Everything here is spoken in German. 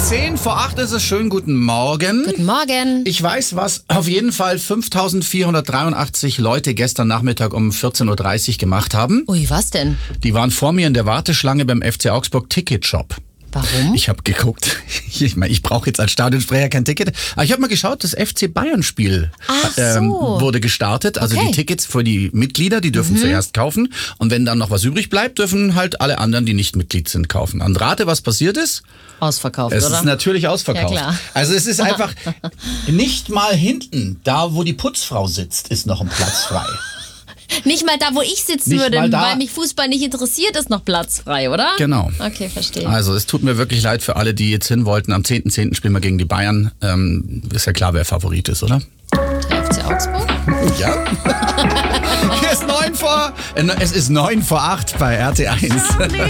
10 vor 8 ist es. Schönen guten Morgen. Guten Morgen. Ich weiß, was auf jeden Fall 5.483 Leute gestern Nachmittag um 14.30 Uhr gemacht haben. Ui, was denn? Die waren vor mir in der Warteschlange beim FC Augsburg Ticketshop. Warum? Ich habe geguckt. Ich meine, ich brauche jetzt als Stadionsprecher kein Ticket. Aber ich habe mal geschaut, das FC Bayern-Spiel wurde gestartet. Also die Tickets für die Mitglieder, die dürfen zuerst kaufen. Und wenn dann noch was übrig bleibt, dürfen halt alle anderen, die nicht Mitglied sind, kaufen. Und rate, was passiert ist? Ausverkauft, Es oder? ist natürlich ausverkauft. Ja, klar. Also es ist einfach nicht mal hinten, da wo die Putzfrau sitzt, ist noch ein Platz frei. Nicht mal da, wo ich sitzen Nicht würde, mal da. weil mich Fußball nicht interessiert, ist noch Platz frei, oder? Genau. Okay, verstehe. Also es tut mir wirklich leid für alle, die jetzt hin wollten. Am 10.10. spielen wir gegen die Bayern. Ist ja klar, wer Favorit ist, oder? Der FC Augsburg? Ja. Es ist 9 vor 8 bei RT1.